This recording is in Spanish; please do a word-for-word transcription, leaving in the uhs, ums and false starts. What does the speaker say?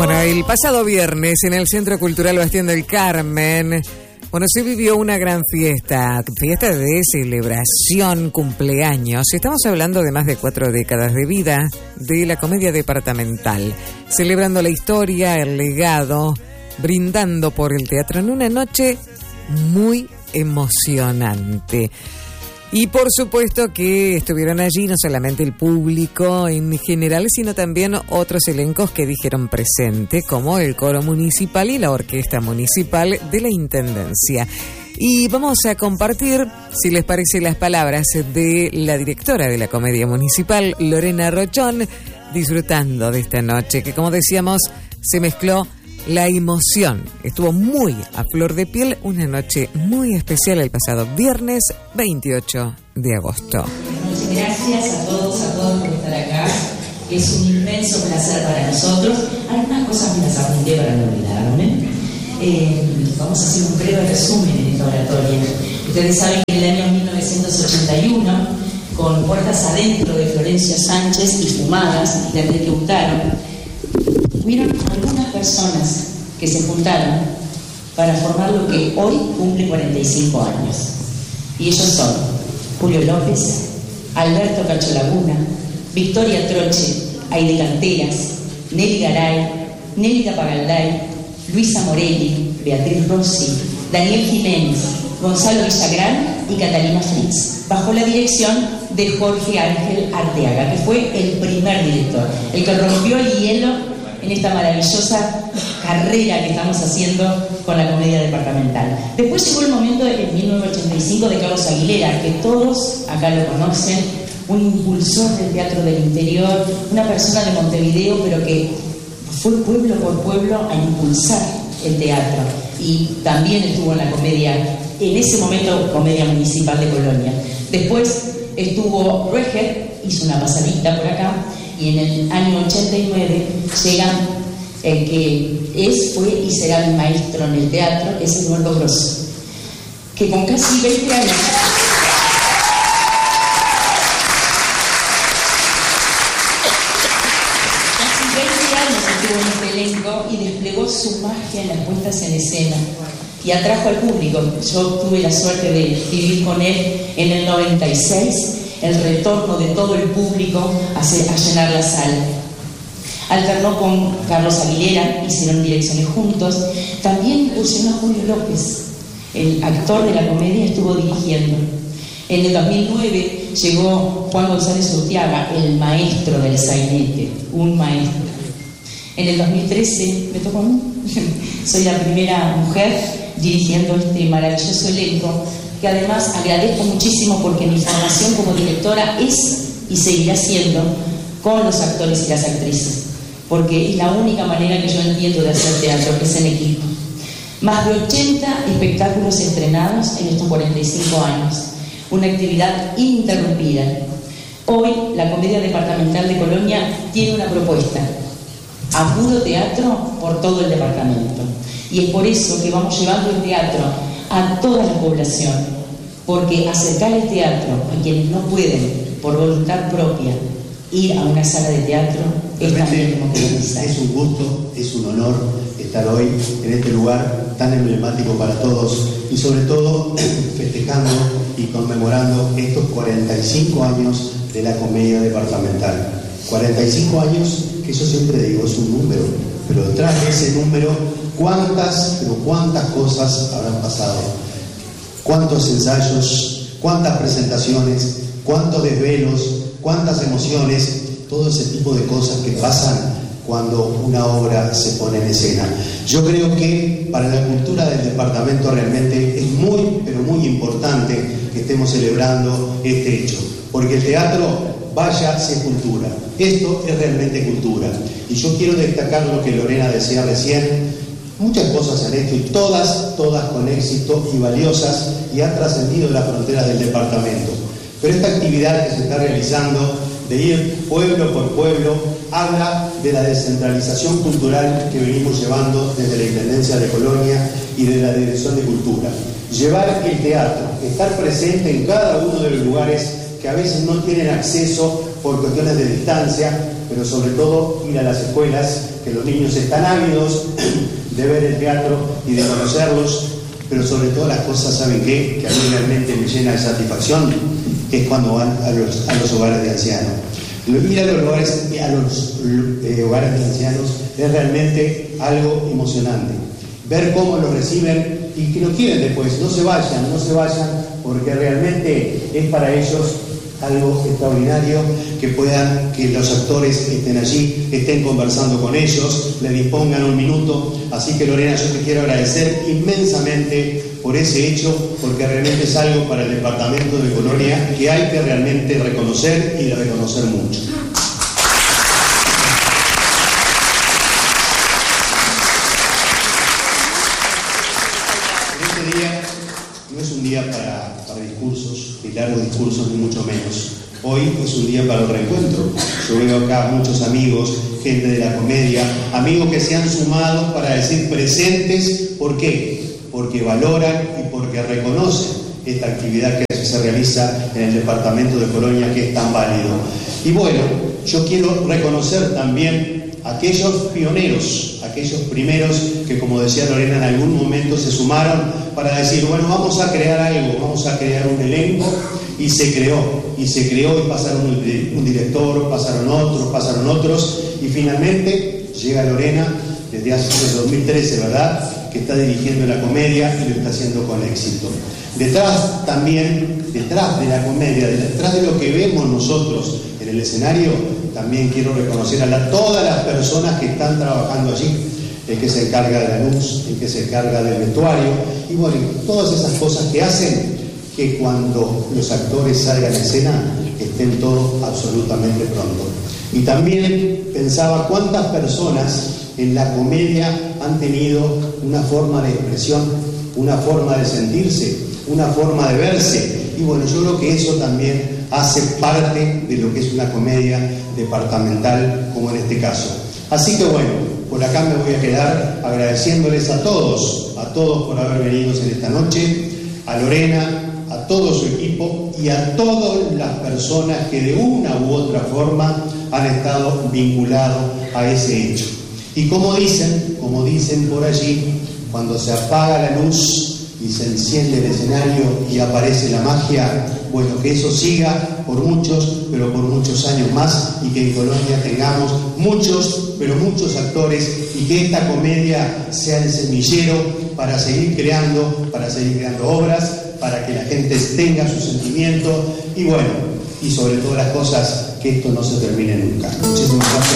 Bueno, el pasado viernes en el Centro Cultural Bastián del Carmen, bueno, se vivió una gran fiesta, fiesta de celebración, cumpleaños. Estamos hablando de más de cuatro décadas de vida de la comedia departamental, celebrando la historia, el legado, brindando por el teatro en una noche muy emocionante. Y por supuesto que estuvieron allí no solamente el público en general, sino también otros elencos que dijeron presente, como el coro municipal y la orquesta municipal de la Intendencia. Y vamos a compartir, si les parece, las palabras de la directora de la Comedia Municipal, Lorena Rochón, disfrutando de esta noche, que como decíamos, se mezcló la emoción. Estuvo muy a flor de piel, una noche muy especial el pasado viernes veintiocho de agosto. Muchas gracias a todos, a todos por estar acá. Es un inmenso placer para nosotros. Algunas cosas me las apunté para no olvidarme. Eh, vamos a hacer un breve resumen en esta oratoria. Ustedes saben que en el año mil novecientos ochenta y uno, con Puertas Adentro de Florencio Sánchez y Fumadas de Enrique Hurtado, hubieron algunas personas que se juntaron para formar lo que hoy cumple cuarenta y cinco años. Y ellos son Julio López, Alberto Cacho Laguna, Victoria Troche, Aide Canteras, Nelly Garay, Nélida Pagalday, Luisa Morelli, Beatriz Rossi, Daniel Jiménez, Gonzalo Villagrán y Catalina Fritz, bajo la dirección de Jorge Ángel Arteaga, que fue el primer director, el que rompió el hielo en esta maravillosa carrera que estamos haciendo con la comedia departamental. Después llegó el momento en mil novecientos ochenta y cinco de Carlos Aguilera, que todos acá lo conocen, un impulsor del teatro del interior, una persona de Montevideo, pero que fue pueblo por pueblo a impulsar el teatro. Y también estuvo en la comedia, en ese momento, Comedia Municipal de Colonia. Después estuvo Rueger, hizo una pasadita por acá, y en el año ochenta y nueve llega el que es, fue y será mi maestro en el teatro, es Eduardo Grosso, que con casi veinte años casi veinte años estuvo en este elenco y desplegó su magia en las puestas en escena y atrajo al público. Yo tuve la suerte de vivir con él en el noventa y seis, el retorno de todo el público a, a llenar la sala. Alternó con Carlos Aguilera, hicieron direcciones juntos. También incursionó a Julio López, el actor de la comedia, estuvo dirigiendo. En el dos mil nueve llegó Juan González Urtiaga, el maestro del sainete, un maestro. En el dos mil trece me tocó a mí. Soy la primera mujer dirigiendo este maravilloso elenco, que además agradezco muchísimo porque mi formación como directora es y seguirá siendo con los actores y las actrices, porque es la única manera que yo entiendo de hacer teatro, que es en equipo. Más de ochenta espectáculos estrenados en estos cuarenta y cinco años, una actividad ininterrumpida. Hoy la Comedia Departamental de Colonia tiene una propuesta, a puro teatro por todo el departamento, y es por eso que vamos llevando el teatro a toda la población, porque acercar el teatro a quienes no pueden, por voluntad propia, ir a una sala de teatro es también democratizar. Es un gusto, es un honor estar hoy en este lugar tan emblemático para todos y sobre todo festejando y conmemorando estos cuarenta y cinco años de la comedia departamental. cuarenta y cinco años, que yo siempre digo, es un número, pero detrás de ese número, cuántas, pero cuántas cosas habrán pasado, cuántos ensayos, cuántas presentaciones, cuántos desvelos, cuántas emociones, todo ese tipo de cosas que pasan cuando una obra se pone en escena. Yo creo que para la cultura del departamento realmente es muy, pero muy importante que estemos celebrando este hecho, porque el teatro, vaya, es cultura. Esto es realmente cultura. Y yo quiero destacar lo que Lorena decía recién. Muchas cosas se han hecho y todas, todas con éxito y valiosas y han trascendido las fronteras del departamento. Pero esta actividad que se está realizando de ir pueblo por pueblo habla de la descentralización cultural que venimos llevando desde la Intendencia de Colonia y de la Dirección de Cultura. Llevar el teatro, estar presente en cada uno de los lugares que a veces no tienen acceso por cuestiones de distancia, pero sobre todo ir a las escuelas, que los niños están ávidos de ver el teatro y de conocerlos, pero sobre todo las cosas, ¿saben qué? Que a mí realmente me llena de satisfacción, que es cuando van a los, a los hogares de ancianos. Ir a los hogares, a los, eh, hogares de ancianos es realmente algo emocionante. Ver cómo los reciben y que lo quieren después, no se vayan, no se vayan, porque realmente es para ellos algo extraordinario que puedan, que los actores estén allí, estén conversando con ellos, le dispongan un minuto. Así que Lorena, yo te quiero agradecer inmensamente por ese hecho, porque realmente es algo para el departamento de Colonia que hay que realmente reconocer y reconocer mucho. Este día no es un día para, para discursos, ni largos discursos, ni mucho menos. Hoy es un día para el reencuentro. Yo veo acá muchos amigos, gente de la comedia, amigos que se han sumado para decir presentes. ¿Por qué? Porque valoran y porque reconocen esta actividad que se realiza en el departamento de Colonia, que es tan válido. Y bueno, yo quiero reconocer también a aquellos pioneros, aquellos primeros que, como decía Lorena, en algún momento se sumaron para decir, bueno, vamos a crear algo, vamos a crear un elenco, y se creó, y se creó, y pasaron un, un director, pasaron otros, pasaron otros, y finalmente llega Lorena, desde hace desde dos mil trece, ¿verdad?, que está dirigiendo la comedia y lo está haciendo con éxito. Detrás también, detrás de la comedia, detrás de lo que vemos nosotros en el escenario, también quiero reconocer a la, todas las personas que están trabajando allí, el que se encarga de la luz, el que se encarga del vestuario, y bueno, todas esas cosas que hacen que cuando los actores salgan a escena estén todos absolutamente prontos. Y también pensaba cuántas personas en la comedia han tenido una forma de expresión, una forma de sentirse, una forma de verse. Y bueno, yo creo que eso también hace parte de lo que es una comedia departamental, como en este caso. Así que bueno, por acá me voy a quedar agradeciéndoles a todos, a todos por haber venido en esta noche, a Lorena, a todo su equipo y a todas las personas que de una u otra forma han estado vinculados a ese hecho. Y como dicen, como dicen por allí, cuando se apaga la luz y se enciende el escenario y aparece la magia, bueno, que eso siga por muchos, pero por muchos años más, y que en Colonia tengamos muchos, pero muchos actores, y que esta comedia sea el semillero para seguir creando, para seguir creando obras, para que la gente tenga su sentimiento, y bueno, y sobre todas las cosas, que esto no se termine nunca. Muchísimas gracias.